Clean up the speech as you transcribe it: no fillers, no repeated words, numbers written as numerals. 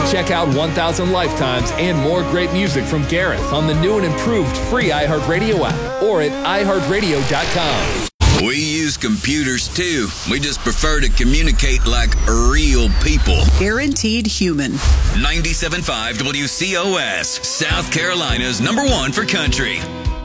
Check out 1000 Lifetimes and more great music from Gareth on the new and improved free iHeartRadio app or at iHeartRadio.com. We use computers too. We just prefer to communicate like real people. Guaranteed human. 97.5 WCOS, South Carolina's #1 for country.